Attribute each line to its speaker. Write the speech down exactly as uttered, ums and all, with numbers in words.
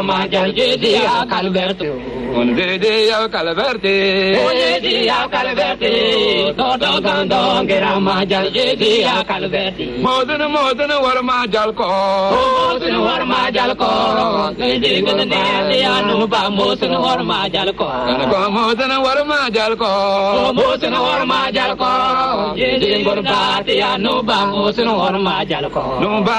Speaker 1: girama jal jedi ya calverte
Speaker 2: on jedi ya calverte
Speaker 1: on jedi ya calverte do do gando girama jal jedi ya calverte
Speaker 2: modun modun warma jal ko
Speaker 1: modun warma jal ko jedi gande ya no ba modun warma jal ko
Speaker 2: ko modun warma jal ko
Speaker 1: modun warma jal ko jedi gorba ya no ba modun warma jal ko
Speaker 2: no ba